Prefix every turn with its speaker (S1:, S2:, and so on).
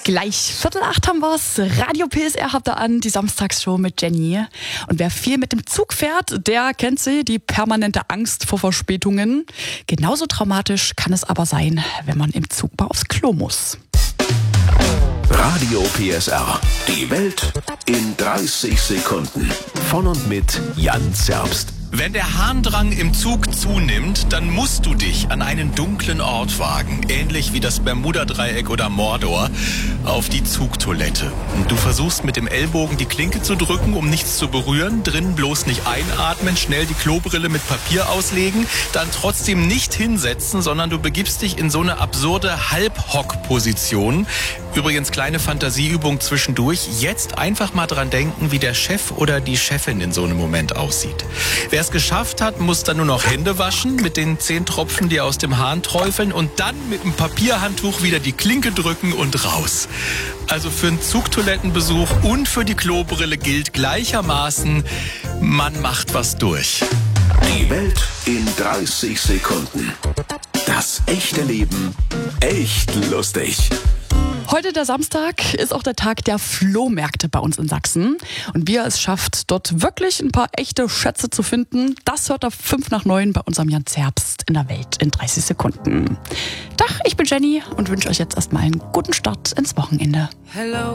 S1: Gleich 7:45 haben wir's. Radio PSR habt ihr an, die Samstagsshow mit Jenny. Und wer viel mit dem Zug fährt, der kennt sie, die permanente Angst vor Verspätungen. Genauso traumatisch kann es aber sein, wenn man im Zug mal aufs Klo muss.
S2: Radio PSR. Die Welt in 30 Sekunden. Von und mit Jan Zerbst.
S3: Wenn der Harndrang im Zug zunimmt, dann musst du dich an einen dunklen Ort wagen, ähnlich wie das Bermuda-Dreieck oder Mordor, auf die Zugtoilette. Und du versuchst mit dem Ellbogen die Klinke zu drücken, um nichts zu berühren, drinnen bloß nicht einatmen, schnell die Klobrille mit Papier auslegen, dann trotzdem nicht hinsetzen, sondern du begibst dich in so eine absurde Halbhock-Position. Übrigens, kleine Fantasieübung zwischendurch. Jetzt einfach mal dran denken, wie der Chef oder die Chefin in so einem Moment aussieht. Wer es geschafft hat, muss dann nur noch Hände waschen mit den 10 Tropfen, die aus dem Hahn träufeln und dann mit einem Papierhandtuch wieder die Klinke drücken und raus. Also für einen Zugtoilettenbesuch und für die Klobrille gilt gleichermaßen, man macht was durch.
S2: Die Welt in 30 Sekunden. Das echte Leben echt lustig.
S1: Heute der Samstag ist auch der Tag der Flohmärkte bei uns in Sachsen. Und wie ihr es schafft, dort wirklich ein paar echte Schätze zu finden, das hört auf 8:55 bei unserem Jan Zerbst in der Welt in 30 Sekunden. Tag, ich bin Jenny und wünsche euch jetzt erstmal einen guten Start ins Wochenende.
S4: Hello.